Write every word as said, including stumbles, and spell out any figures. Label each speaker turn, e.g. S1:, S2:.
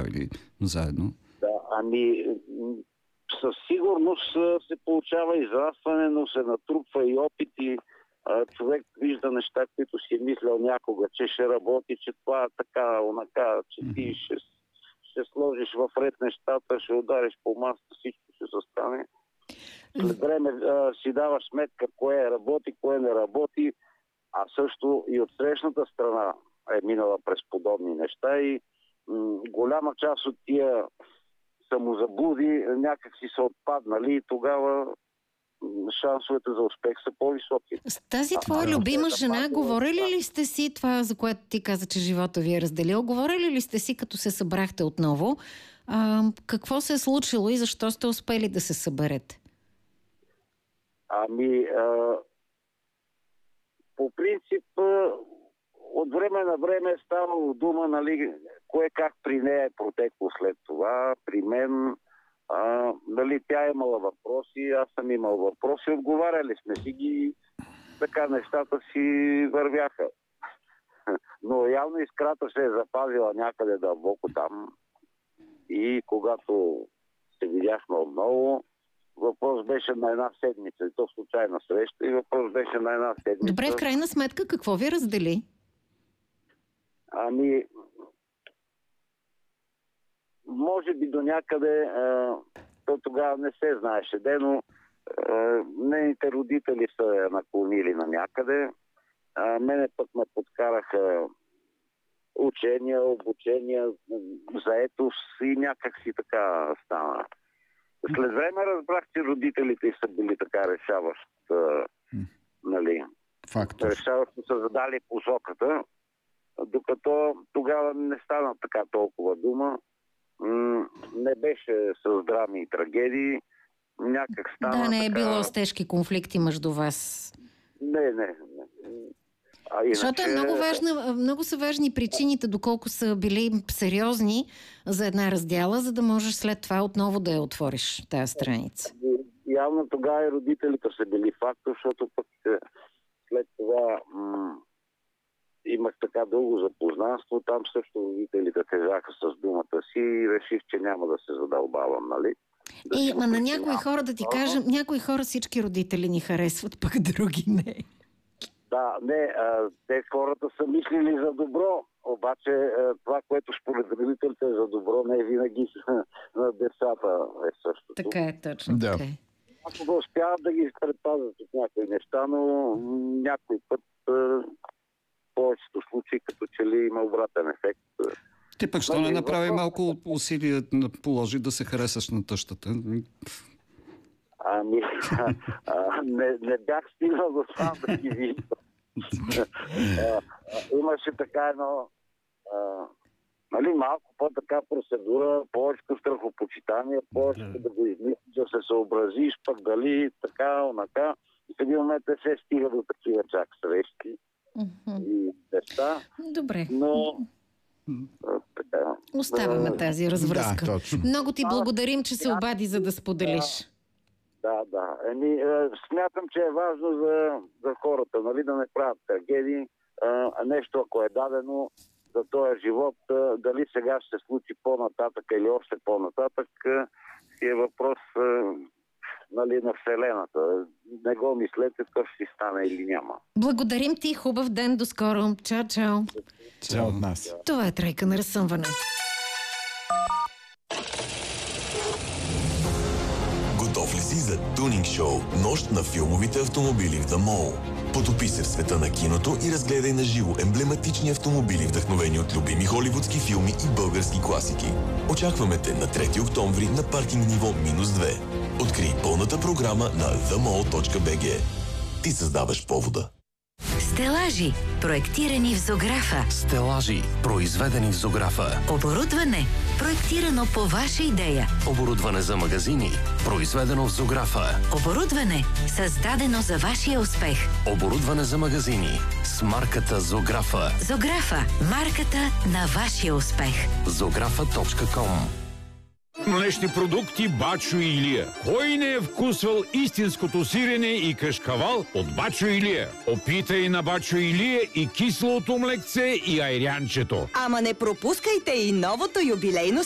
S1: правили заедно?
S2: Да, ами със сигурност се получава израстване, но се натрупва и опит и а, човек вижда неща, които си е мислял някога, че ще работи, че това е така, онака, че ти ще, ще сложиш в ред нещата, ще удариш по масата, всичко ще се стане. След време а, си даваш сметка кое работи, кое не работи, а също и от срещната страна е минала през подобни неща и м- голяма част от тия самозаблуди някак си са отпаднали и тогава шансовете за успех са по-високи.
S3: С тази твоя а, любима а, жена, да, говорили ли сте си това, за което ти каза, че живота ви е разделил? Говорили ли сте си, като се събрахте отново? А, какво се е случило и защо сте успели да се съберете?
S2: Ами, а, по принцип, от време на време е ставало дума, нали, кое как при нея е протекло след това. При мен, а, нали, тя е имала въпроси, аз съм имал въпроси, отговаряли сме си ги, така нещата си вървяха. Но явно искрата се е запазила някъде дълбоко там. И когато се видяхме отново, въпрос беше на една седмица. И то случайна среща. И въпрос беше на една седмица.
S3: Добре, в крайна сметка, какво ви раздели?
S2: Ами, може би до някъде, а, то тогава не се знаеше де, но а, нейните родители са я наклонили на някъде. А, мене пък ме подкараха учения, обучения, заетост и някак си така стана. След време разбрах, че родителите са били така решаващ, а, нали,
S1: фактор.
S2: Решаващо са задали посоката, докато тогава не стана така толкова дума. М- не беше с драми и трагедии. Някак стана.
S3: Да, не е
S2: така...
S3: било с тежки конфликти между вас.
S2: Не, не. не. А иначе...
S3: Защото е много важна, много са важни причините, доколко са били сериозни за една раздяла, за да можеш след това отново да я отвориш тази страница.
S2: Явно тогава и родителите са били фактор, защото пък след това м- имах така дълго запознанство, там също родителите тежаха с думата си и реших, че няма да се задълбавам, нали? Да
S3: и, ма на някои хора, да ти кажа, някои хора всички родители ни харесват, пък други не.
S2: Да, не, а, те хората са мислили за добро, обаче а, това, което според родителите е за добро, не е винаги на децата е същото.
S3: Така е, точно
S1: да.
S3: така е.
S2: Ако да успяват да ги предпазят от някои неща, но някой път а, повечето случаи като че ли има обратен ефект.
S1: Ти пък що не направи малко усилие да положи да се харесаш на тъщата?
S2: Ами, а, а, не, не бях стигнал до това да ги видя. Имаше така едно а, нали, малко по-така процедура, повече страхопочитание, повече да го измислиш, да се съобразиш, пък дали така, онака. И в един момент не се стига до такива чак срещи
S3: Mm-hmm.
S2: и неща.
S3: Добре.
S2: Но така,
S3: оставаме тази развръзка.
S1: Да, точно.
S3: Много ти благодарим, че се обади, за да споделиш.
S2: Да, да. Еми, е, смятам, че е важно за, за хората, нали, да не правят трагедии. А, нещо, ако е дадено за този живот, а, дали сега ще се случи по-нататък или още по-нататък, а, си е въпрос а, нали, на Вселената. Не го мислете, какво ще си стане или няма.
S3: Благодарим ти, хубав ден, до скоро. Чао, чао.
S1: Чао от нас.
S3: Това е Тройка на разсъмване.
S4: Готов ли си за тунинг шоу Нощ на филмовите автомобили в The Mall? Потопи се в света на киното и разгледай на живо емблематични автомобили, вдъхновени от любими холивудски филми и български класики. Очакваме те на трети октомври на паркинг ниво минус две. Открий пълната програма на the mall точка би джи. Ти създаваш повода.
S5: Стелажи, проектирани в Зографа.
S6: Стелажи, произведени в Зографа.
S5: Оборудване, проектирано по ваша идея.
S6: Оборудване за магазини, произведено в Зографа.
S5: Оборудване, създадено за вашия успех.
S6: Оборудване за магазини с марката Зографа.
S5: Зографа, марката на вашия успех.
S6: зографа точка ком.
S7: Млечни продукти Бачо Илия. Кой не е вкусвал истинското сирене и кашкавал от Бачо Илия? Опитай на Бачо Илия и кислото млекце и айрянчето.
S8: Ама не пропускайте и новото юбилейно